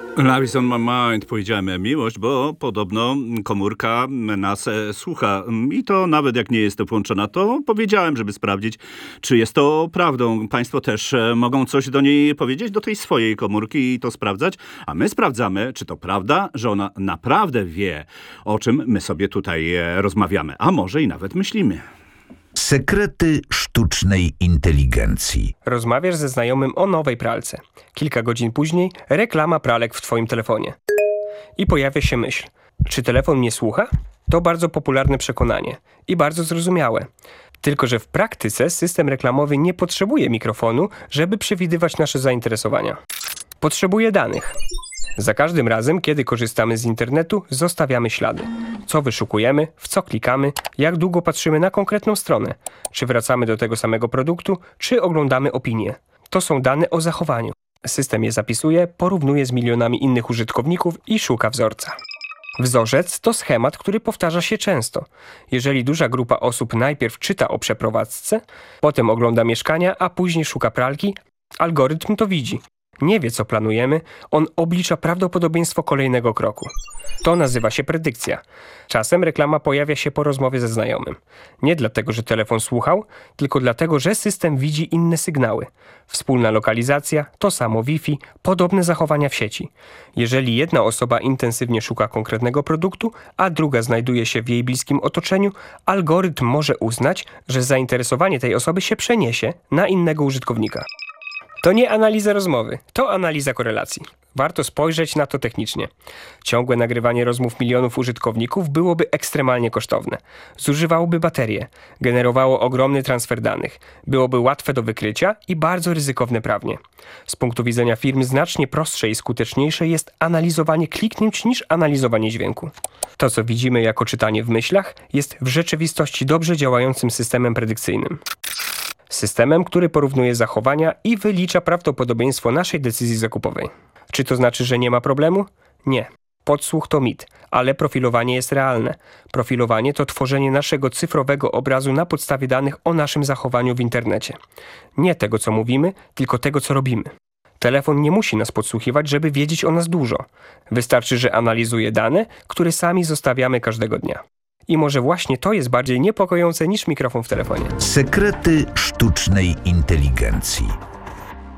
Love is on my mind, powiedziałem miłość, bo podobno komórka nas słucha. I to nawet jak nie jest to włączona, to powiedziałem, żeby sprawdzić, czy jest to prawdą. Państwo też mogą coś do niej powiedzieć, do tej swojej komórki i to sprawdzać. A my sprawdzamy, czy to prawda, że ona naprawdę wie, o czym my sobie tutaj rozmawiamy. A może i nawet myślimy. Sekrety sztucznej inteligencji. Rozmawiasz ze znajomym o nowej pralce. Kilka godzin później reklama pralek w twoim telefonie. I pojawia się myśl, czy telefon mnie słucha? To bardzo popularne przekonanie i bardzo zrozumiałe. Tylko że w praktyce system reklamowy nie potrzebuje mikrofonu, żeby przewidywać nasze zainteresowania. Potrzebuje danych. Za każdym razem, kiedy korzystamy z internetu, zostawiamy ślady. Co wyszukujemy, w co klikamy, jak długo patrzymy na konkretną stronę, czy wracamy do tego samego produktu, czy oglądamy opinie. To są dane o zachowaniu. System je zapisuje, porównuje z milionami innych użytkowników i szuka wzorca. Wzorzec to schemat, który powtarza się często. Jeżeli duża grupa osób najpierw czyta o przeprowadzce, potem ogląda mieszkania, a później szuka pralki, algorytm to widzi. Nie wie, co planujemy, on oblicza prawdopodobieństwo kolejnego kroku. To nazywa się predykcja. Czasem reklama pojawia się po rozmowie ze znajomym. Nie dlatego, że telefon słuchał, tylko dlatego, że system widzi inne sygnały. Wspólna lokalizacja, to samo Wi-Fi, podobne zachowania w sieci. Jeżeli jedna osoba intensywnie szuka konkretnego produktu, a druga znajduje się w jej bliskim otoczeniu, algorytm może uznać, że zainteresowanie tej osoby się przeniesie na innego użytkownika. To nie analiza rozmowy, to analiza korelacji. Warto spojrzeć na to technicznie. Ciągłe nagrywanie rozmów milionów użytkowników byłoby ekstremalnie kosztowne. Zużywałoby baterie, generowało ogromny transfer danych, byłoby łatwe do wykrycia i bardzo ryzykowne prawnie. Z punktu widzenia firm znacznie prostsze i skuteczniejsze jest analizowanie kliknięć niż analizowanie dźwięku. To, co widzimy jako czytanie w myślach, jest w rzeczywistości dobrze działającym systemem predykcyjnym. Systemem, który porównuje zachowania i wylicza prawdopodobieństwo naszej decyzji zakupowej. Czy to znaczy, że nie ma problemu? Nie. Podsłuch to mit, ale profilowanie jest realne. Profilowanie to tworzenie naszego cyfrowego obrazu na podstawie danych o naszym zachowaniu w internecie. Nie tego, co mówimy, tylko tego, co robimy. Telefon nie musi nas podsłuchiwać, żeby wiedzieć o nas dużo. Wystarczy, że analizuje dane, które sami zostawiamy każdego dnia. I może właśnie to jest bardziej niepokojące niż mikrofon w telefonie. Sekrety sztucznej inteligencji.